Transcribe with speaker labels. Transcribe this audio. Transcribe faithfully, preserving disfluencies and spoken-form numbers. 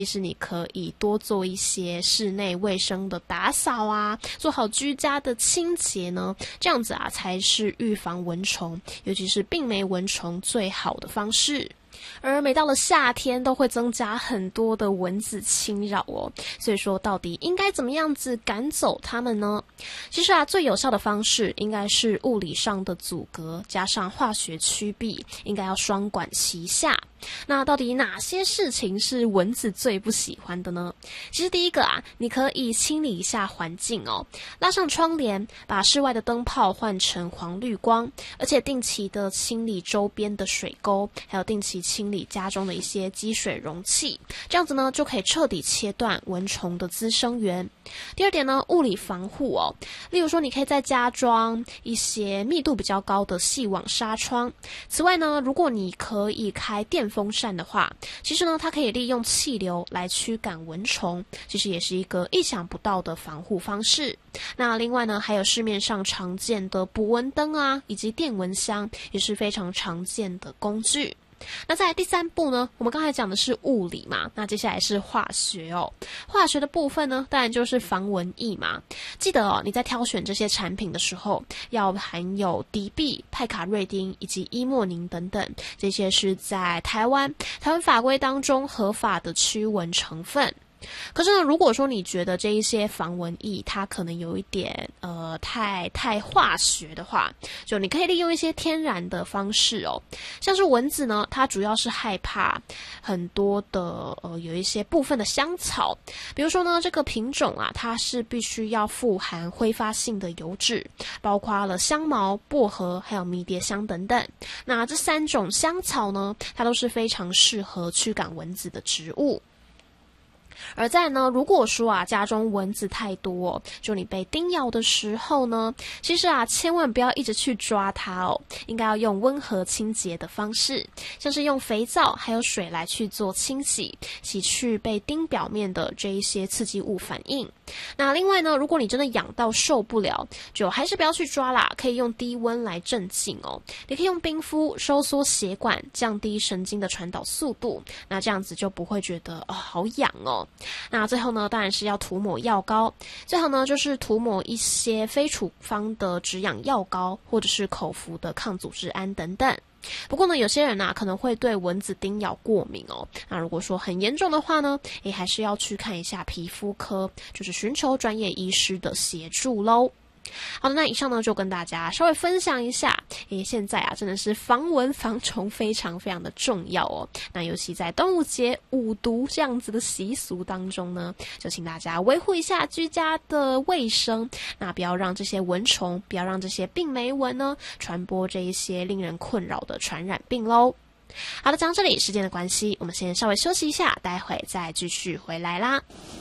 Speaker 1: 其实你可以多做一些室内卫生的打扫啊，做好居家的清洁呢，这样子啊才是预防蚊虫，尤其是病媒蚊虫最好的方式。而每到了夏天都会增加很多的蚊子侵扰哦，所以说到底应该怎么样子赶走它们呢？其实啊，最有效的方式应该是物理上的阻隔加上化学驱避，应该要双管齐下。那到底哪些事情是蚊子最不喜欢的呢？其实第一个啊，你可以清理一下环境哦，拉上窗帘，把室外的灯泡换成黄绿光，而且定期的清理周边的水沟，还有定期清理家中的一些积水容器，这样子呢就可以彻底切断蚊虫的滋生源。第二点呢，物理防护哦，例如说你可以在家装一些密度比较高的细网纱窗。此外呢，如果你可以开电风扇的话，其实呢它可以利用气流来驱赶蚊虫，其实也是一个意想不到的防护方式。那另外呢，还有市面上常见的捕蚊灯啊，以及电蚊香，也是非常常见的工具。那在第三步呢，我们刚才讲的是物理嘛，那接下来是化学哦。化学的部分呢，当然就是防蚊液嘛。记得哦，你在挑选这些产品的时候，要含有敌避、派卡瑞丁以及伊莫宁等等，这些是在台湾台湾法规当中合法的驱蚊成分。可是呢，如果说你觉得这一些防蚊液它可能有一点呃太太化学的话，就你可以利用一些天然的方式哦。像是蚊子呢，它主要是害怕很多的呃有一些部分的香草，比如说呢这个品种啊，它是必须要富含挥发性的油脂，包括了香茅、薄荷还有迷迭香等等。那这三种香草呢，它都是非常适合驱赶蚊子的植物。而再呢，如果说啊家中蚊子太多，就你被叮咬的时候呢，其实啊千万不要一直去抓它哦，应该要用温和清洁的方式，像是用肥皂还有水来去做清洗，洗去被叮表面的这一些刺激物反应。那另外呢，如果你真的痒到受不了，就还是不要去抓啦，可以用低温来镇静哦。你可以用冰敷收缩血管，降低神经的传导速度，那这样子就不会觉得哦好痒哦。那最后呢，当然是要涂抹药膏，最好呢就是涂抹一些非处方的止痒药膏，或者是口服的抗组织胺等等。不过呢，有些人啊可能会对蚊子叮咬过敏哦。那如果说很严重的话呢，也还是要去看一下皮肤科，就是寻求专业医师的协助咯。好的，那以上呢就跟大家稍微分享一下，诶，现在啊真的是防蚊防虫非常非常的重要哦。那尤其在端午节五毒这样子的习俗当中呢，就请大家维护一下居家的卫生，那不要让这些蚊虫，不要让这些病媒蚊呢传播这一些令人困扰的传染病咯。好的，讲到这里，时间的关系，我们先稍微休息一下，待会再继续回来啦。